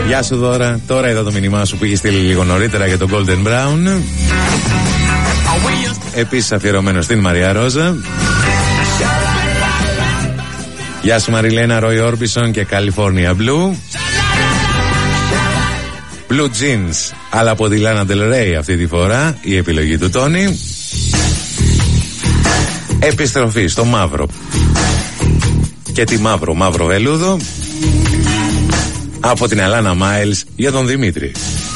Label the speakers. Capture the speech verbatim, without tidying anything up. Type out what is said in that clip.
Speaker 1: Γεια σου Δώρα. Τώρα είδα το μήνυμά σου που είχε στείλει λίγο νωρίτερα για τον Golden Brown. Επίσης αφιερωμένο στην Μαρία Ρόζα. Γεια σου Μαριλένα, Ρόι Όρμπισον και California Blue. Blue Jeans, αλλά από τη Lana Del Rey αυτή τη φορά, η επιλογή του Τόνι. Επιστροφή στο μαύρο. Και τι μαύρο, μαύρο βελούδο. Από την Αλάνα Μάιλς για τον Δημήτρη.